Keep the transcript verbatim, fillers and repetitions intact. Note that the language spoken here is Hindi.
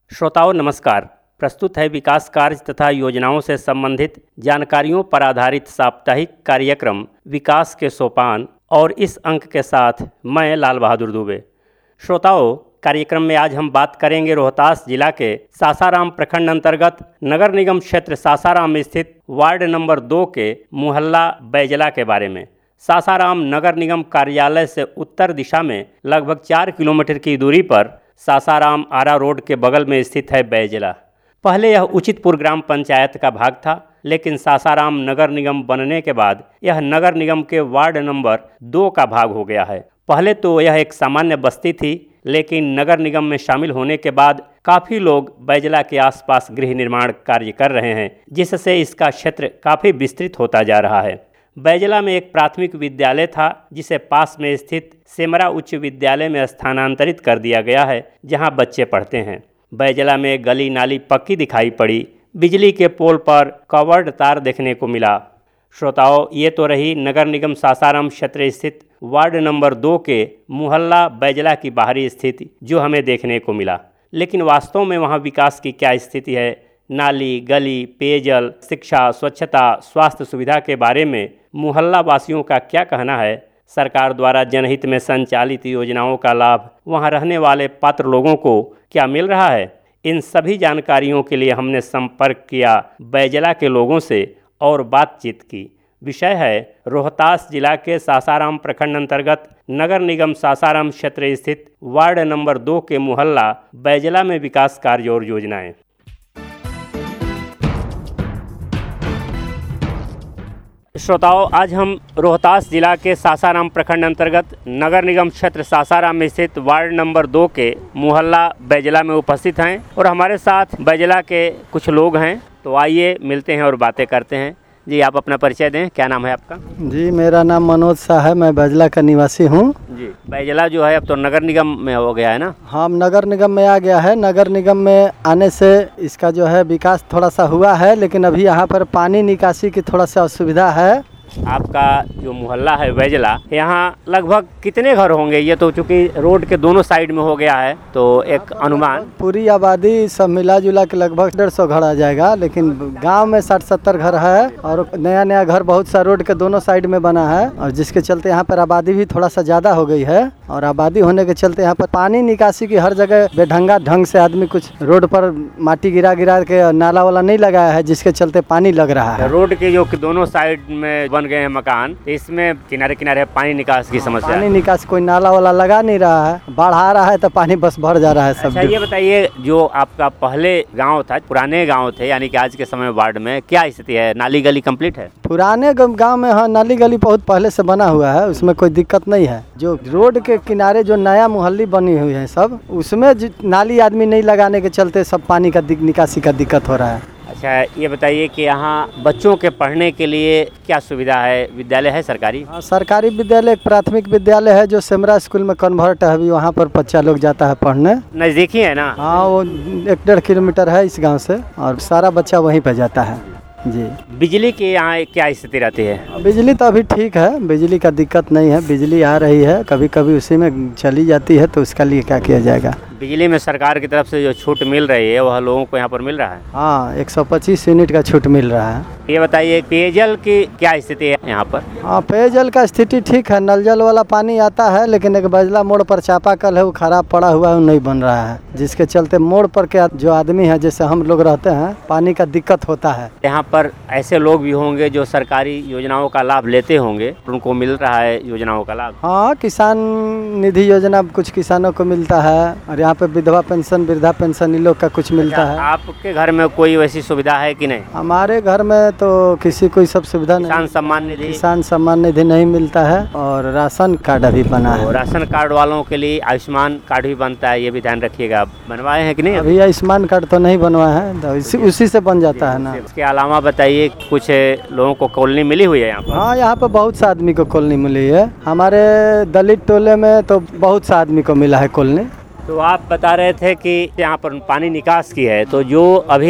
श्रोताओं नमस्कार। प्रस्तुत है विकास कार्य तथा योजनाओं से संबंधित जानकारियों पर आधारित साप्ताहिक कार्यक्रम विकास के सोपान और इस अंक के साथ मैं लाल बहादुर दुबे। श्रोताओं, कार्यक्रम में आज हम बात करेंगे रोहतास जिला के सासाराम प्रखंड अंतर्गत नगर निगम क्षेत्र सासाराम में स्थित वार्ड नंबर दो के मुहल्ला बैजला के बारे में। सासाराम नगर निगम कार्यालय से उत्तर दिशा में लगभग चार किलोमीटर की दूरी पर सासाराम आरा रोड के बगल में स्थित है बैजला। पहले यह उचितपुर ग्राम पंचायत का भाग था, लेकिन सासाराम नगर निगम बनने के बाद यह नगर निगम के वार्ड नंबर दो का भाग हो गया है। पहले तो यह एक सामान्य बस्ती थी, लेकिन नगर निगम में शामिल होने के बाद काफ़ी लोग बैजला के आसपास गृह निर्माण कार्य कर रहे हैं, जिससे इसका क्षेत्र काफ़ी विस्तृत होता जा रहा है। बैजला में एक प्राथमिक विद्यालय था, जिसे पास में स्थित सेमरा उच्च विद्यालय में स्थानांतरित कर दिया गया है, जहां बच्चे पढ़ते हैं। बैजला में गली नाली पक्की दिखाई पड़ी। बिजली के पोल पर कवर्ड तार देखने को मिला। श्रोताओं, ये तो रही नगर निगम सासाराम क्षेत्र स्थित वार्ड नंबर दो के मुहल्ला बैजला की बाहरी स्थिति जो हमें देखने को मिला, लेकिन वास्तव में वहाँ विकास की क्या स्थिति है, नाली, गली, पेयजल, शिक्षा, स्वच्छता, स्वास्थ्य सुविधा के बारे में मुहल्ला वासियों का क्या कहना है, सरकार द्वारा जनहित में संचालित योजनाओं का लाभ वहां रहने वाले पात्र लोगों को क्या मिल रहा है, इन सभी जानकारियों के लिए हमने संपर्क किया बैजला के लोगों से और बातचीत की। विषय है रोहतास जिला के सासाराम प्रखंड अंतर्गत नगर निगम सासाराम क्षेत्र स्थित वार्ड नंबर दो के मुहल्ला बैजला में विकास कार्य और योजनाएं। श्रोताओं, आज हम रोहतास जिला के सासाराम प्रखंड अंतर्गत नगर निगम क्षेत्र सासाराम में स्थित वार्ड नंबर दो के मुहल्ला बैजला में उपस्थित हैं और हमारे साथ बैजला के कुछ लोग हैं। तो आइए मिलते हैं और बातें करते हैं। जी, आप अपना परिचय दें, क्या नाम है आपका? जी, मेरा नाम मनोज शाह है, मैं बैजला का निवासी हूँ। जी, बैजला जो है अब तो नगर निगम में हो गया है ना? हाँ, नगर निगम में आ गया है। नगर निगम में आने से इसका जो है विकास थोड़ा सा हुआ है, लेकिन अभी यहाँ पर पानी निकासी की थोड़ा सा असुविधा है। आपका जो मोहल्ला है बैजला, यहाँ लगभग कितने घर होंगे? ये तो चूँकि रोड के दोनों साइड में हो गया है, तो एक अनुमान। पूरी आबादी सब मिला जुला के लगभग डेढ़ सौ घर आ जाएगा, लेकिन गांव में साठ सत्तर घर है और नया नया घर बहुत सा रोड के दोनों साइड में बना है, और जिसके चलते यहाँ पर आबादी भी थोड़ा सा ज़्यादा हो गई है। और आबादी होने के चलते यहाँ पर पानी निकासी की हर जगह बेढंगा ढंग से आदमी कुछ रोड पर माटी गिरा गिरा के नाला वाला नहीं लगाया है, जिसके चलते पानी लग रहा है। रोड के जो दोनों साइड में बन गए हैं मकान, इसमें किनारे किनारे पानी निकास की समस्या। पानी निकास कोई नाला वाला लगा नहीं रहा है, बाढ़ आ रहा है तो पानी बस भर जा रहा है सब। अच्छा, ये बताइए, जो आपका पहले गांव था, पुराने गांव थे, यानी कि आज के समय वार्ड में क्या स्थिति है? नाली गली कंप्लीट है? पुराने गांव में हाँ, नाली गली बहुत पहले से बना हुआ है, उसमें कोई दिक्कत नहीं है। जो रोड के किनारे जो नया मोहल्ली बनी हुई है सब, उसमें नाली आदमी नहीं लगाने के चलते सब पानी का निकासी का दिक्कत हो रहा है। अच्छा, ये बताइए कि यहाँ बच्चों के पढ़ने के लिए क्या सुविधा है? विद्यालय है सरकारी? हाँ, सरकारी विद्यालय, एक प्राथमिक विद्यालय है जो सेमरा स्कूल में कन्वर्ट है, अभी वहाँ पर बच्चा लोग जाता है पढ़ने। नज़दीकी है ना? हाँ, वो एक डेढ़ किलोमीटर है इस गांव से, और सारा बच्चा वहीं पर जाता है। जी, बिजली की यहाँ क्या स्थिति रहती है? बिजली तो अभी ठीक है, बिजली का दिक्कत नहीं है, बिजली आ रही है, कभी कभी उसी में चली जाती है, तो उसका लिए क्या किया जाएगा। बिजली में सरकार की तरफ से जो छूट मिल रही है वह लोगों को यहाँ पर मिल रहा है? हाँ, एक सौ पच्चीस यूनिट का छूट मिल रहा है। ये बताइए, पेयजल की क्या स्थिति है यहाँ पर? हाँ, पेयजल का स्थिति ठीक है, नल जल वाला पानी आता है, लेकिन एक बैजला मोड़ पर चापाकल है, वो खराब पड़ा हुआ है, वो नहीं बन रहा है, जिसके चलते मोड़ पर के जो आदमी है, जैसे हम लोग रहते हैं, पानी का दिक्कत होता है। यहाँ पर ऐसे लोग भी होंगे जो सरकारी योजनाओं का लाभ लेते होंगे, उनको मिल रहा है योजनाओं का लाभ? हाँ, किसान निधि योजना कुछ किसानों को मिलता है, और यहाँ पे विधवा पेंशन, वृद्धा पेंशन, इन लोग का कुछ मिलता है। आपके घर में कोई वैसी सुविधा है कि नहीं? हमारे घर में तो किसी कोई सब सुविधा नहीं। किसान सम्मान निधि? किसान सम्मान निधि नहीं मिलता है, और राशन कार्ड अभी बना है। राशन कार्ड वालों के लिए आयुष्मान कार्ड भी बनता है, ये भी ध्यान रखिएगा। आप बनवाए हैं कि नहीं? अभी आयुष्मान कार्ड तो नहीं बनवाया है, तो इसी, उसी से बन जाता है ना। इसके अलावा बताइए, कुछ लोगों को कॉलोनी मिली हुई है यहाँ पर? हाँ, यहाँ पर बहुत सा आदमी को कॉलोनी मिली है। हमारे दलित टोले में तो बहुत सा आदमी को मिला है कॉलोनी। तो आप बता रहे थे कि यहाँ पर पानी निकास की है, तो जो अभी